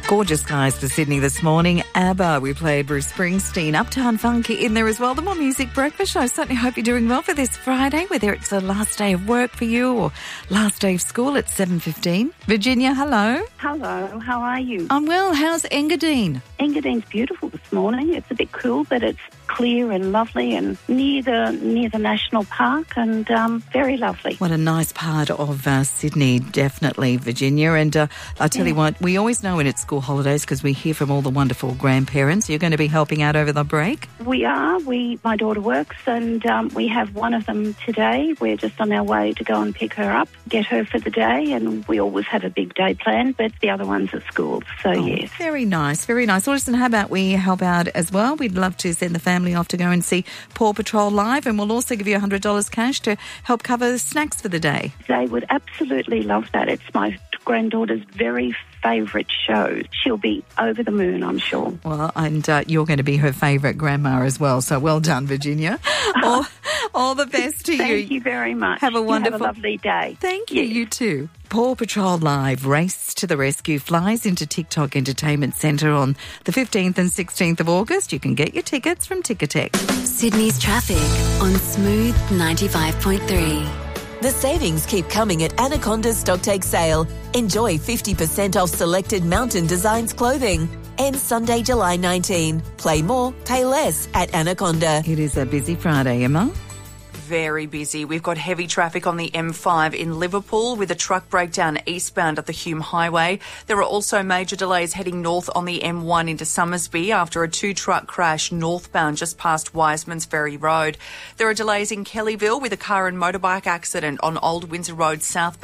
Gorgeous skies for Sydney this morning. ABBA, we played Bruce Springsteen, Uptown Funk in there as well. The More Music Breakfast Show. Certainly hope you're doing well for this Friday, whether it's the last day of work for you or last day of school at 7:15. Virginia, hello. Hello, how are you? I'm well. How's Engadine? Engadine's beautiful this morning. It's a bit cool, but it's clear and lovely and near the national park and very lovely. What a nice part of Sydney, definitely, Virginia. And I'll tell you what, we always know when it's school holidays because we hear from all the wonderful grandparents. You're going to be helping out over the break? We are. My daughter works and we have one of them today. We're just on our way to go and pick her up, get her for the day, and we always have a big day planned, but the other one's at school, so yes. Very nice, very nice. Well, listen, how about we help out as well? We'd love to send the family off to go and see Paw Patrol live, and we'll also give you $100 cash to help cover snacks for the day. They would absolutely love that. It's my granddaughter's very favourite show. She'll be over the moon, I'm sure. Well, and you're going to be her favourite grandma as well, so well done, Virginia. All the best to you. Thank you very much. Have a wonderful... Have a lovely day. Thank you, you too. Paw Patrol Live, Race to the Rescue, flies into TikTok Entertainment Centre on the 15th and 16th of August. You can get your tickets from Ticketek. Sydney's traffic on Smooth 95.3. The savings keep coming at Anaconda's Stocktake sale. Enjoy 50% off selected Mountain Designs clothing. Ends Sunday, July 19. Play more, pay less at Anaconda. It is a busy Friday, Emma. Very busy. We've got heavy traffic on the M5 in Liverpool with a truck breakdown eastbound at the Hume Highway. There are also major delays heading north on the M1 into Summersby after a two-truck crash northbound just past Wiseman's Ferry Road. There are delays in Kellyville with a car and motorbike accident on Old Windsor Road southbound.